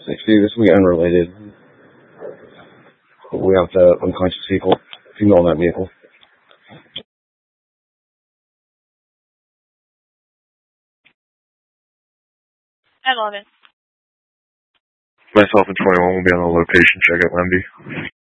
60, this will be unrelated. We have the unconscious female in that vehicle. I love it. Myself and 21 will be on the location check at Lemby.